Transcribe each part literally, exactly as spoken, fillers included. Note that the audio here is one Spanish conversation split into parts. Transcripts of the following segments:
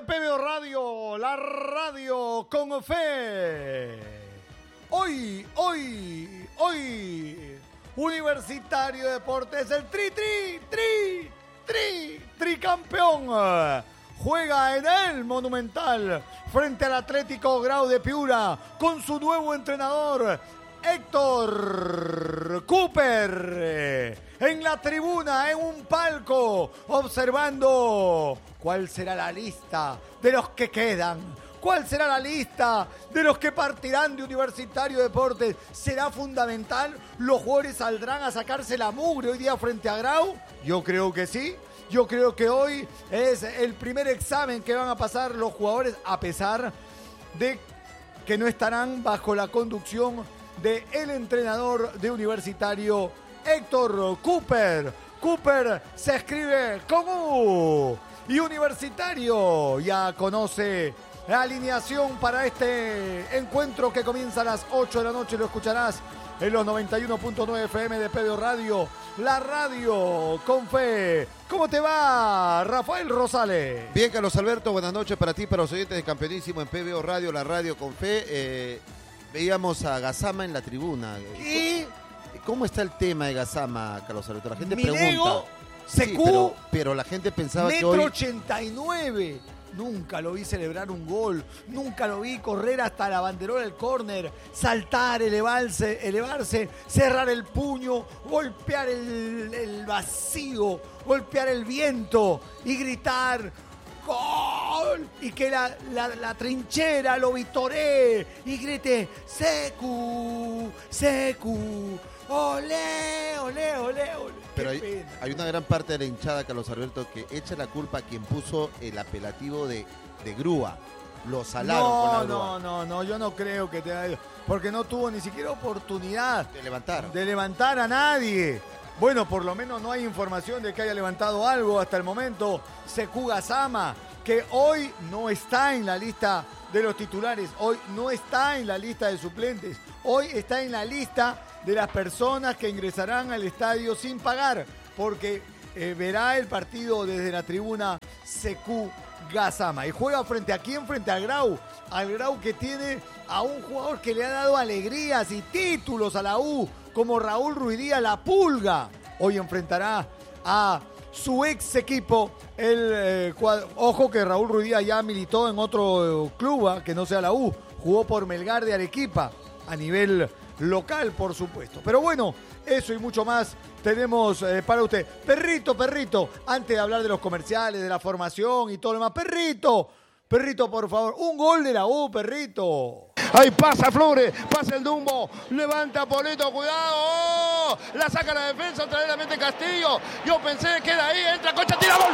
de P B O Radio, la radio con fe. Hoy, hoy, hoy, Universitario de Deportes, el tri, tri, tri, tri, tricampeón. Juega en el Monumental frente al Atlético Grau de Piura con su nuevo entrenador, Héctor Cooper, en la tribuna, en un palco, observando cuál será la lista de los que quedan. ¿Cuál será la lista de los que partirán de Universitario de Deportes? ¿Será fundamental? ¿Los jugadores saldrán a sacarse la mugre hoy día frente a Grau? Yo creo que sí. Yo creo que hoy es el primer examen que van a pasar los jugadores, a pesar de que no estarán bajo la conducción del entrenador de Universitario, Héctor Cooper. Cooper se escribe con U. Y Universitario ya conoce la alineación para este encuentro que comienza a las ocho de la noche. Lo escucharás en los noventa y uno punto nueve F M de P B O Radio, la radio con fe. ¿Cómo te va, Rafael Rosales? Bien, Carlos Alberto, buenas noches para ti, para los oyentes de Campeonísimo en P B O Radio, la radio con fe. Eh, veíamos a Gazama en la tribuna. ¿Y? ¿Cómo está el tema de Gazama, Carlos Alberto? La gente Minego, pregunta. Secu, sí, pero, pero la gente pensaba que hoy... metro ochenta y nueve. Nunca lo vi celebrar un gol, nunca lo vi correr hasta la banderola del córner, saltar, elevarse, elevarse, cerrar el puño, golpear el, el vacío, golpear el viento y gritar ¡gol! Y que la, la, la trinchera lo vitoree y grite ¡Secu! ¡Secu! ¡Olé! ¡Olé! ¡Olé! ¡Olé! Pero hay, hay una gran parte de la hinchada, Carlos Alberto, que echa la culpa a quien puso el apelativo de, de grúa. Lo salaron no, con la grúa. No, no, no, yo no creo que te... Porque no tuvo ni siquiera oportunidad de levantar. De levantar a nadie. Bueno, por lo menos no hay información de que haya levantado algo hasta el momento. Seku Gazama, que hoy no está en la lista de los titulares, hoy no está en la lista de suplentes, hoy está en la lista de las personas que ingresarán al estadio sin pagar, porque eh, verá el partido desde la tribuna Seku Gazama. Y juega frente a quién, frente al Grau, al Grau que tiene a un jugador que le ha dado alegrías y títulos a la U, como Raúl Ruiz Díaz, la Pulga. Hoy enfrentará a su ex equipo, el eh, cuadro. Ojo que Raúl Ruiz Díaz ya militó en otro eh, club, eh, que no sea la U, jugó por Melgar de Arequipa, a nivel local, por supuesto. Pero bueno, eso y mucho más tenemos eh, para usted. Perrito, perrito, antes de hablar de los comerciales, de la formación y todo lo demás, perrito, perrito, por favor, un gol de la U, perrito. Ahí pasa Flores, pasa el Dumbo, levanta Polito, cuidado, ¡oh! La saca la defensa, otra vez la mete Castillo. Yo pensé, queda ahí, entra Concha, tira gol.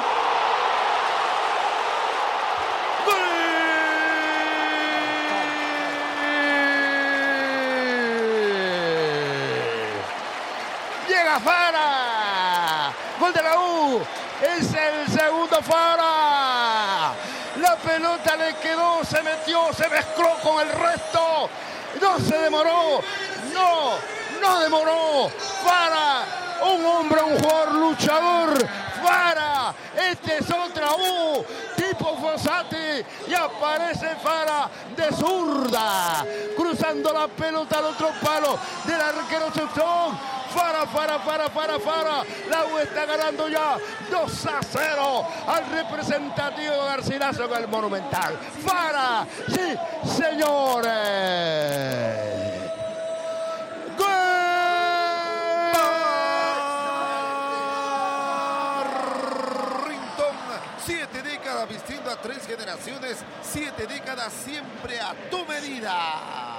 Llega Fara, gol de la U, es el segundo Fara. La pelota le quedó, se metió, se mezcló con el resto. No se demoró, no, no demoró. Fara, un hombre, un jugador luchador. Fara, este es otra U, tipo Fossati. Y aparece Fara de zurda, cruzando la pelota al otro palo del arquero Chupchón. Fara, Fara, Fara, Fara, Fara. La U está ganando ya dos a cero al representativo Garcilaso con el Monumental. Fara, sí, señores. ¡Gol! Siete décadas vistiendo a tres generaciones, siete décadas siempre a tu medida.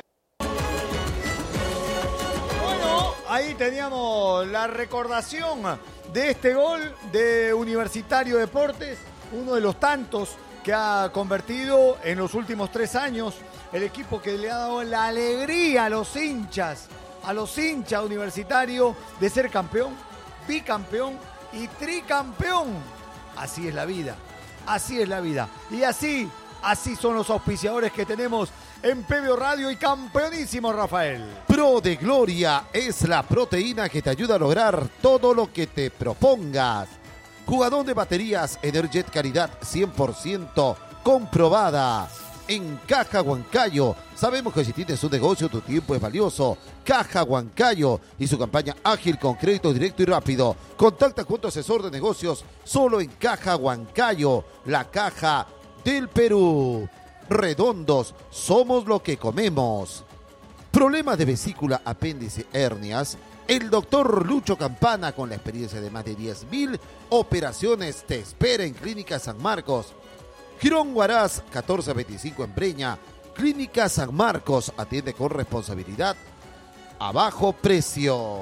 Ahí teníamos la recordación de este gol de Universitario Deportes, uno de los tantos que ha convertido en los últimos tres años el equipo que le ha dado la alegría a los hinchas, a los hinchas universitarios de ser campeón, bicampeón y tricampeón. Así es la vida, así es la vida. Y así, así son los auspiciadores que tenemos en P B O Radio y Campeonísimo, Rafael. Pro de Gloria es la proteína que te ayuda a lograr todo lo que te propongas. Jugador de baterías Energet calidad cien por ciento comprobada. En Caja Huancayo, sabemos que si tienes un negocio, tu tiempo es valioso. Caja Huancayo y su campaña ágil con crédito directo y rápido. Contacta con tu asesor de negocios solo en Caja Huancayo, la caja del Perú. Redondos, somos lo que comemos. Problemas de vesícula, apéndice, hernias. El doctor Lucho Campana, con la experiencia de más de diez mil operaciones, te espera en Clínica San Marcos. Girón Huaraz, catorce veinticinco en Breña. Clínica San Marcos, atiende con responsabilidad a bajo precio.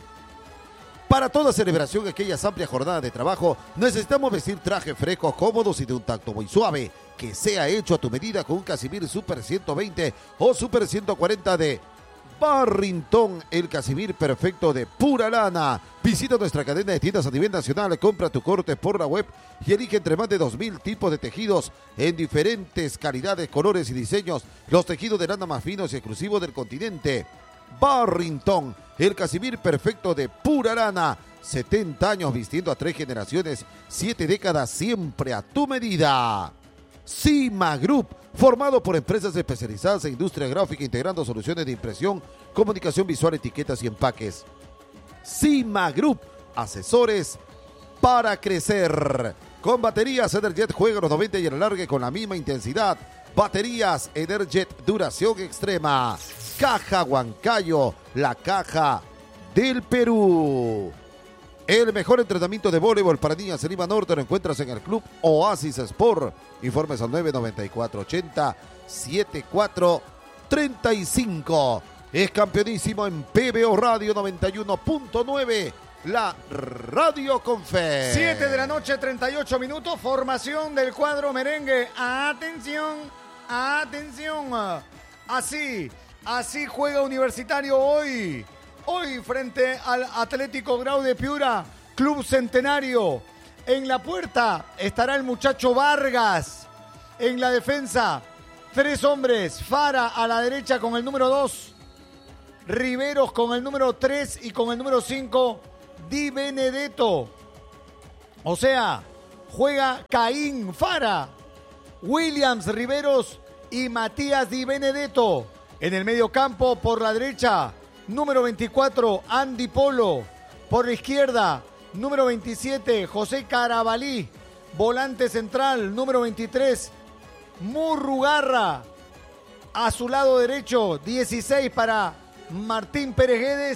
Para toda celebración, aquellas amplias jornadas de trabajo, necesitamos vestir trajes frescos, cómodos y de un tacto muy suave, que sea hecho a tu medida con un Casimir Super ciento veinte o Super ciento cuarenta de Barrington, el Casimir perfecto de pura lana. Visita nuestra cadena de tiendas a nivel nacional, compra tu corte por la web y elige entre más de dos mil tipos de tejidos en diferentes calidades, colores y diseños. Los tejidos de lana más finos y exclusivos del continente. Barrington, el Casimir perfecto de pura lana. setenta años vistiendo a tres generaciones, siete décadas siempre a tu medida. Cima Group, formado por empresas especializadas en industria gráfica, integrando soluciones de impresión, comunicación visual, etiquetas y empaques. Cima Group, asesores para crecer. Con baterías Energet, juega los noventa y el alargue con la misma intensidad. Baterías Energet, duración extrema. Caja Huancayo, la caja del Perú. El mejor entrenamiento de voleibol para niñas en Lima Norte lo encuentras en el Club Oasis Sport. Informes al nueve noventa y cuatro ochenta setenta y cuatro treinta y cinco. Es campeonísimo en P B O Radio noventa y uno punto nueve. La Radio con Fe. siete de la noche, treinta y ocho minutos. Formación del cuadro merengue. Atención, atención. Así, así juega Universitario hoy. Hoy frente al Atlético Grau de Piura, Club Centenario. En la puerta estará el muchacho Vargas. En la defensa, tres hombres. Fara a la derecha con el número dos. Riveros con el número tres y con el número cinco, Di Benedetto. O sea, juega Caín Fara, Williams Riveros y Matías Di Benedetto. En el medio campo, por la derecha, número veinticuatro, Andy Polo. Por la izquierda, número veintisiete, José Carabalí. Volante central, número veintitrés, Murrugarra. A su lado derecho, dieciséis para Martín Pérez Guedes.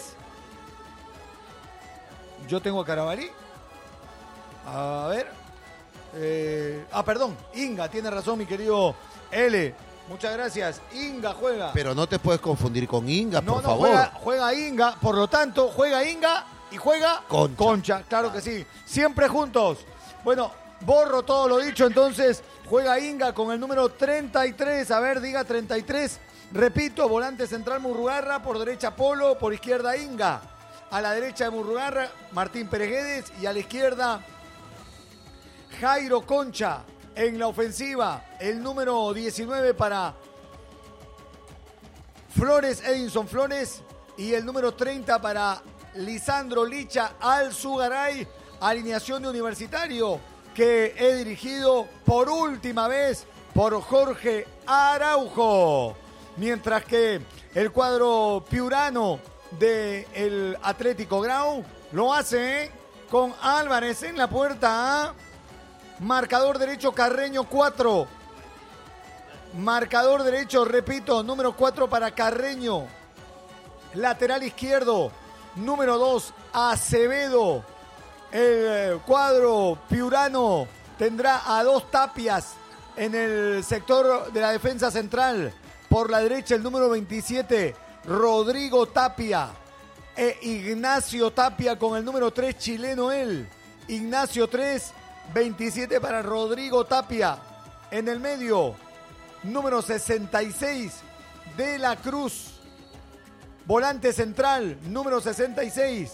Yo tengo a Carabalí. A ver. Eh, ah, perdón. Inga, tiene razón, mi querido L. Muchas gracias. Inga juega. Pero no te puedes confundir con Inga, no, por no, favor. Juega, juega Inga, por lo tanto, juega Inga y juega Concha. Concha. Claro que sí. Siempre juntos. Bueno, borro todo lo dicho, entonces juega Inga con el número treinta y tres. A ver, diga treinta y tres. Repito, volante central Murrugarra, por derecha Polo, por izquierda Inga. A la derecha de Murrugarra, Martín Pérez Guedes, y a la izquierda Jairo Concha. En la ofensiva, el número diecinueve para Flores, Edinson Flores, y el número treinta para Lisandro Licha Alzugaray. Alineación de Universitario que he dirigido por última vez por Jorge Araujo. Mientras que el cuadro piurano del Atlético Grau lo hace, ¿eh?, con Álvarez en la puerta. ¿eh? Marcador derecho Carreño cuatro. Marcador derecho, repito, número cuatro para Carreño. Lateral izquierdo, número dos, Acevedo. El cuadro piurano tendrá a dos Tapias en el sector de la defensa central. Por la derecha, el número veintisiete, Rodrigo Tapia. E Ignacio Tapia con el número tres, chileno él. Ignacio tres, veintisiete para Rodrigo Tapia. En el medio, número sesenta y seis, De la Cruz. Volante central, número sesenta y seis.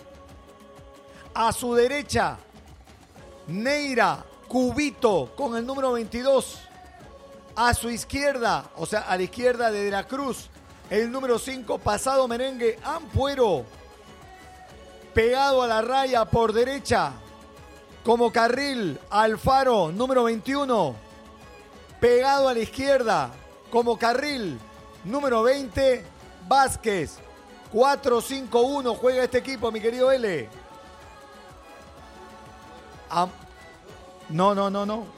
A su derecha, Neira Cubito con el número veintidós. A su izquierda, o sea, a la izquierda de De la Cruz, el número cinco, Pasado Merengue Ampuero. Pegado a la raya por derecha, como carril, Alfaro, número veintiuno. pegado a la izquierda, como carril, número veinte, Vázquez. cuatro cinco uno juega este equipo, mi querido L. Am- no, no, no, no.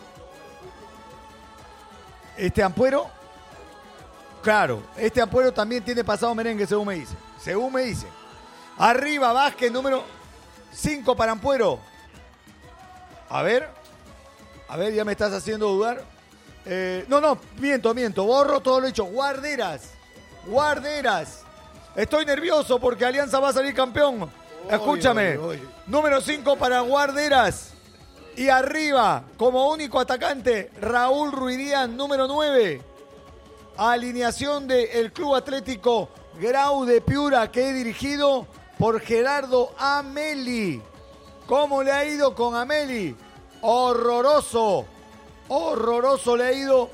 Este Ampuero, claro, este Ampuero también tiene pasado merengue, según me dice. Según me dice. Arriba, Vázquez, número cinco para Ampuero. A ver, a ver, ya me estás haciendo dudar. Eh, no, no, miento, miento, borro todo lo dicho. Guarderas, Guarderas. Estoy nervioso porque Alianza va a salir campeón. Escúchame, Oye, oye, oye. número cinco para Guarderas. Y arriba, como único atacante, Raúl Ruidíaz, número nueve. Alineación del Club Atlético Grau de Piura, que es dirigido por Gerardo Ameli. ¿Cómo le ha ido con Ameli? Horroroso. Horroroso le ha ido.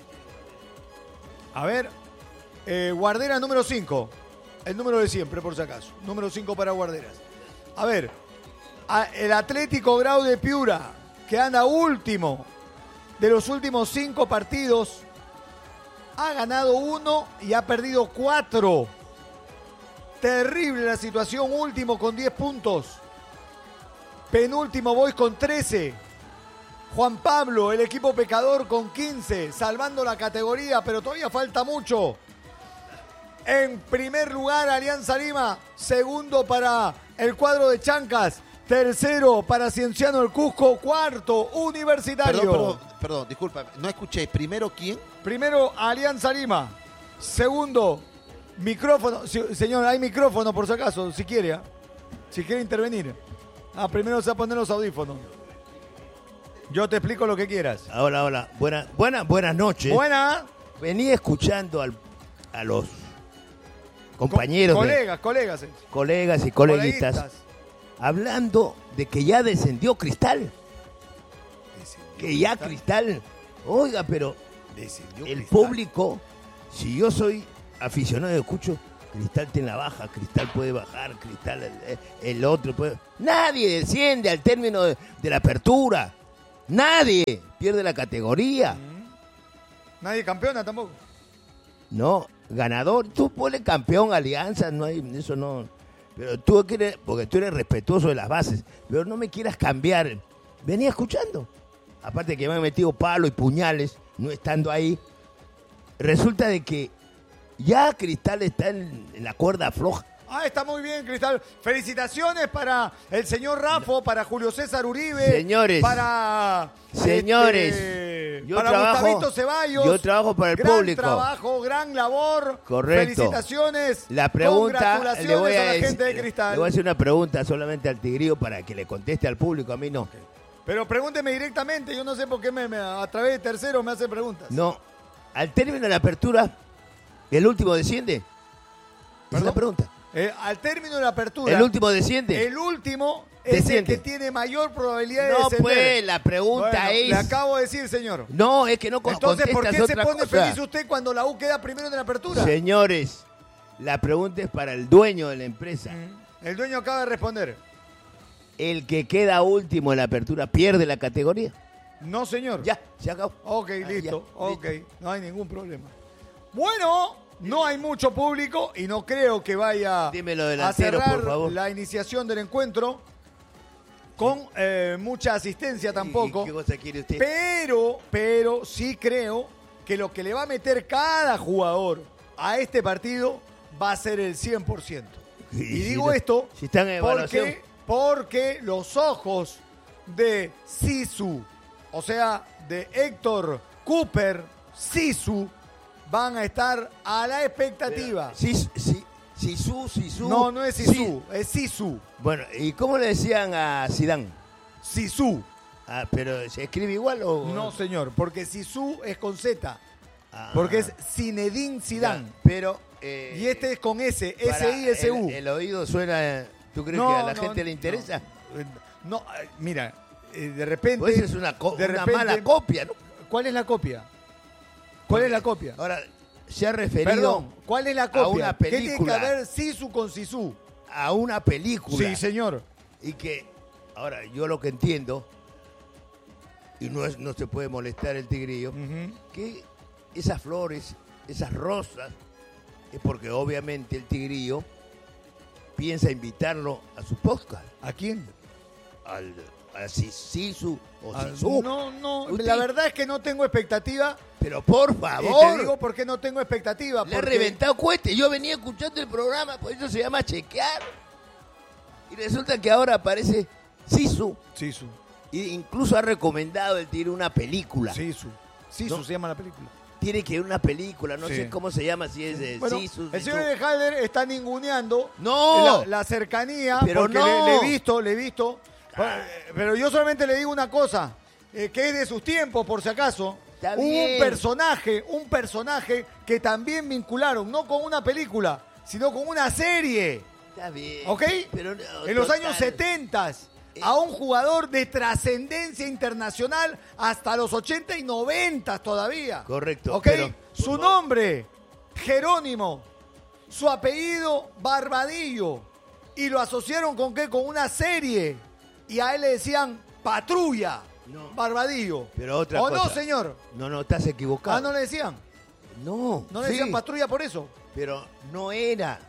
A ver. Eh, Guarderas número cinco. El número de siempre, por si acaso. Número cinco para Guarderas. A ver. A, el Atlético Grau de Piura, que anda último de los últimos cinco partidos, ha ganado uno y ha perdido cuatro. Terrible la situación. Último con diez puntos. Penúltimo Boys con trece. Juan Pablo, el equipo pecador, con quince. Salvando la categoría, pero todavía falta mucho. En primer lugar, Alianza Lima. Segundo para el cuadro de Chancas. Tercero para Cienciano el Cusco. Cuarto, Universitario. Perdón, perdón, perdón, disculpa, no escuché. ¿Primero quién? Primero, Alianza Lima. Segundo, micrófono. Si- señor, hay micrófono por si acaso, si quiere. ¿ah? Si quiere intervenir. Ah, primero se va a poner los audífonos. Yo te explico lo que quieras. Hola, hola. Buena, buena, buenas noches. Buena. Venía escuchando al, a los compañeros, Co- de- colegas, colegas. eh. colegas y coleguitas, Coleguitas. hablando de que ya descendió Cristal. Que ya Cristal. Oiga, pero Descendió el Cristal. público, si yo soy aficionado y escucho, Cristal tiene la baja, Cristal puede bajar, Cristal el, el otro puede... Nadie desciende al término de, de la apertura. Nadie pierde la categoría. Nadie campeona tampoco. No, ganador, tú ponle campeón, Alianza, no hay, eso no. Pero tú quieres, porque tú eres respetuoso de las bases, pero no me quieras cambiar. Venía escuchando. Aparte que me han metido palo y puñales, no estando ahí. Resulta de que ya Cristal está en, en la cuerda floja. Ah, está muy bien, Cristal. Felicitaciones para el señor Rafo, para Julio César Uribe. Señores. Para. Señores, este, yo para trabajo- Gustavito Ceballos. yo trabajo para el gran público. trabajo, gran labor. Correcto. Felicitaciones. La pregunta, Congratulaciones le voy a, a la decir- gente de Cristal. le voy a hacer una pregunta solamente al Tigrillo para que le conteste al público, a mí no. Pero pregúnteme directamente, yo no sé por qué me, me- a través de tercero me hacen preguntas. No, al término de la apertura, ¿el último desciende? Esa es ¿Perdón? la pregunta. Eh, al término de la apertura. ¿El último desciende? El último es el Desciende. que tiene mayor probabilidad de No, descender. pues, la pregunta Bueno, es... le acabo de decir, señor. No, es que no co- Entonces, ¿por qué contestas se otra pone cosa. feliz usted cuando la U queda primero en la apertura? Señores, la pregunta es para el dueño de la empresa. El dueño acaba de responder. ¿El que queda último en la apertura pierde la categoría? No, señor. Ya, se acabó. Ok, Ah, listo. ya, Ok, listo. no hay ningún problema. Bueno, no hay mucho público y no creo que vaya Dímelo, a delantero, cerrar por favor. la iniciación del encuentro con eh, mucha asistencia tampoco. ¿Y ¿Qué cosa quiere usted? Pero, pero sí creo que lo que le va a meter cada jugador a este partido va a ser el cien por ciento. Y, Y si digo no- esto si están en evaluación. porque, porque los ojos de Sisu, o sea, de Héctor Cooper Sisu, van a estar a la expectativa. Sí, sí, Sisu, Sisu. No, no es Sí. Sisu, es Sisu. Bueno, ¿y cómo le decían a Zidane? Sisu. Ah, pero ¿se escribe igual o...? No, señor, porque Sisu es con Z. Ah. Porque es Zinedine Zidane. Ya, pero... eh, Y este es con S, para S I S U. El, el oído suena... ¿Tú crees No, que a la no, gente le no. interesa? No, eh, mira, eh, de repente... Pues es una, co- de una repente- mala copia, ¿no? ¿Cuál es la copia? ¿Cuál es la copia? Ahora, se ha referido Perdón, ¿cuál es la copia? una ¿Qué tiene que película. ver Sisu con Sisu? a una película. Sí, señor. Y que, ahora, yo lo que entiendo, y no, es, no se puede molestar el tigrillo, uh-huh. que esas flores, esas rosas, es porque obviamente el tigrillo piensa invitarlo a su podcast. ¿A quién? Al, a Sisu o ah, Sisu. No, no, ¿Usted? La verdad es que no tengo expectativa. Pero por favor. Y te digo por qué no tengo expectativa. Le porque... he reventado cohete. Yo venía escuchando el programa, por eso se llama chequear. Y resulta que ahora aparece Sisu. Sisu. E incluso ha recomendado el tigre una película. Sisu. Sisu ¿no? se llama la película. Tiene que ver una película, no sí. sé cómo se llama, si es de bueno, Sisu. El señor Halder está ninguneando no. la, la cercanía, pero porque no. le, le he visto, le he visto. Ah. Pero yo solamente le digo una cosa, eh, que es de sus tiempos, por si acaso. Está Hubo bien. un personaje, un personaje que también vincularon, no con una película, sino con una serie. Está bien. ¿Ok? Pero no, en los total. años setenta, a un jugador de trascendencia internacional hasta los ochenta y noventa todavía. Correcto. ¿Ok? Pero, su nombre, Jerónimo. Su apellido, Barbadillo. Y lo asociaron con qué? Con una serie. Y a él le decían Patrulla. No. Barbadillo. Pero otra ¿O cosa. no, señor? No, no, estás equivocado. Ah, ¿no le decían? No. ¿No le sí, decían Patrulla por eso? Pero no era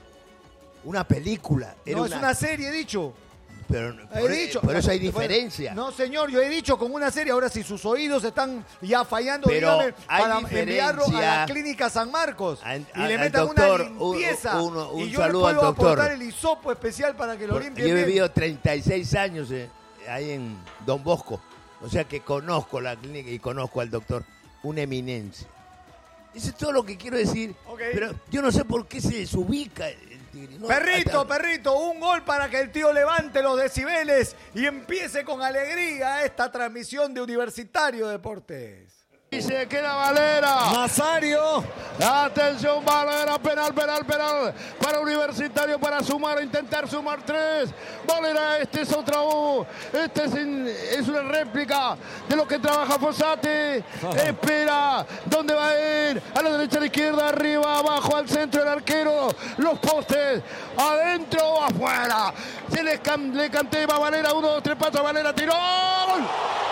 una película. Era no, una... es una serie, he dicho. Pero He por, dicho. por eso hay diferencia. No, señor, yo he dicho con una serie. Ahora, si sus oídos están ya fallando, Pero dígame, hay para enviarlo a la diferencia. clínica San Marcos A- y a- le al metan doctor, una limpieza. un- un- un y yo saludo le puedo al doctor. aportar el hisopo especial para que lo Por- limpien yo he bien. vivido treinta y seis años eh, ahí en Don Bosco. O sea que conozco la clínica y conozco al doctor. Una eminencia. Eso es todo lo que quiero decir. Okay. Pero yo no sé por qué se desubica el tigre. No, Perrito, hasta- perrito, un gol para que el tío levante los decibeles y empiece con alegría esta transmisión de Universitario Deportes. Y se queda Valera. Nazario. Atención, Valera, penal, penal, penal. Para Universitario, para sumar, intentar sumar tres. Valera, este es otra U. Este es, en- es una réplica de lo que trabaja Fossati. Espera, ¿dónde va a ir? A la derecha, a la izquierda, arriba, abajo, al centro, el arquero. Los postes, adentro o afuera. Se le, can- le canté, va Valera, uno, dos, tres, pasos, Valera, tiró. ¡Gol!